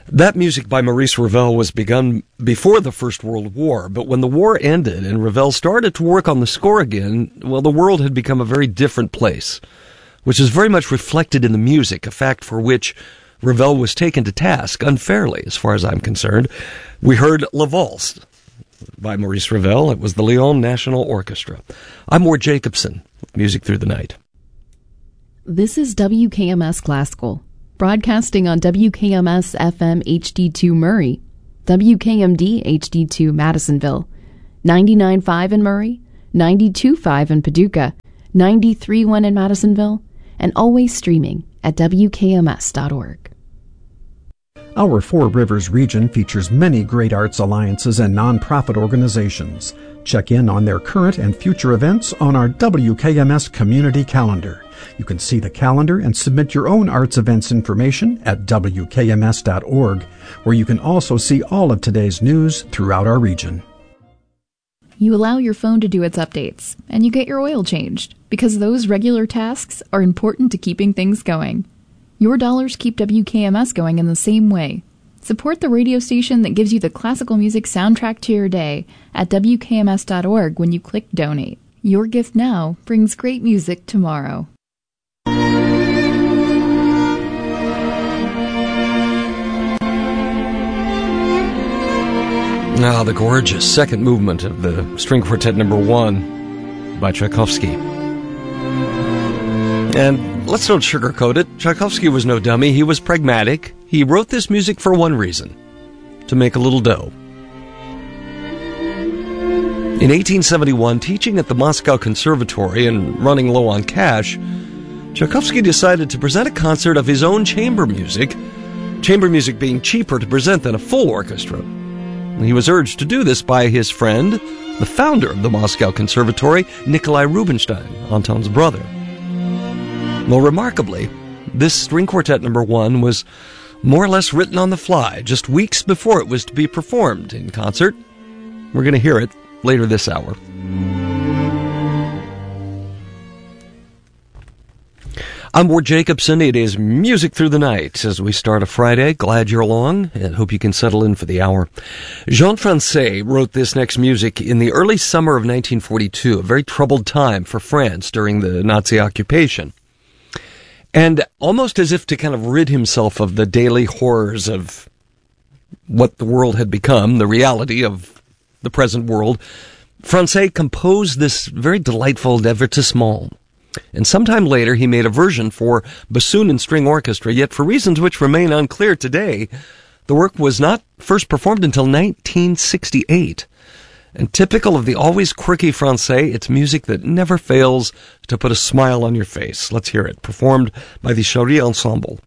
That music by Maurice Ravel was begun before the First World War, but when the war ended and Ravel started to work on the score again, well, the world had become a very different place, which is very much reflected in the music, a fact for which Ravel was taken to task unfairly, as far as I'm concerned. We heard La Valse by Maurice Ravel. It was the Lyon National Orchestra. I'm Ward Jacobson, with Music Through the Night. This is WKMS Classical, broadcasting on WKMS FM HD2 Murray, WKMD HD2 Madisonville, 99.5 in Murray, 92.5 in Paducah, 93.1 in Madisonville, and always streaming at WKMS.org. Our Four Rivers region features many great arts alliances and nonprofit organizations. Check in on their current and future events on our WKMS community calendar. You can see the calendar and submit your own arts events information at WKMS.org, where you can also see all of today's news throughout our region. You allow your phone to do its updates, and you get your oil changed, because those regular tasks are important to keeping things going. Your dollars keep WKMS going in the same way. Support the radio station that gives you the classical music soundtrack to your day at WKMS.org when you click Donate. Your gift now brings great music tomorrow. Now, the gorgeous second movement of the String Quartet No. 1 by Tchaikovsky. And let's don't sugarcoat it. Tchaikovsky was no dummy. He was pragmatic. He wrote this music for one reason: to make a little dough. In 1871, teaching at the Moscow Conservatory and running low on cash, Tchaikovsky decided to present a concert of his own chamber music being cheaper to present than a full orchestra. He was urged to do this by his friend, the founder of the Moscow Conservatory, Nikolai Rubinstein, Anton's brother. Well, remarkably, this String Quartet No. 1 was more or less written on the fly, just weeks before it was to be performed in concert. We're going to hear it later this hour. I'm Ward Jacobson. It is Music Through the Night as we start a Friday. Glad you're along and hope you can settle in for the hour. Jean Francais wrote this next music in the early summer of 1942, a very troubled time for France during the Nazi occupation. And almost as if to kind of rid himself of the daily horrors of what the world had become, the reality of the present world, Francais composed this very delightful divertissement. And sometime later, he made a version for bassoon and string orchestra, yet for reasons which remain unclear today, the work was not first performed until 1968. And typical of the always quirky Francais, it's music that never fails to put a smile on your face. Let's hear it, performed by the Chaury Ensemble.